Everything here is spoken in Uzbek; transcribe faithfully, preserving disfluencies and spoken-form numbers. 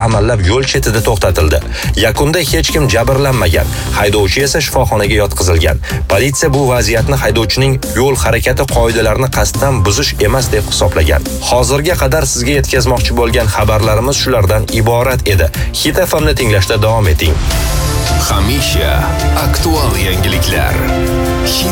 amallab yo'l chetida to'xtatildi. Yakunda hech kim jabrlanmagan. Haydovchi esa shifoxonaga yotqizilgan. Politsiya bu vaziyatni haydovchining yo'l harakati qoidalarini qasddan buzish emas deb hisoblagan. Hozirga qadar sizga yetkazmoqchi bo'lgan xabarlarimiz shulardan iborat edi. Hit F M ni tinglashda davom eting. Hamisha aktual yangiliklar.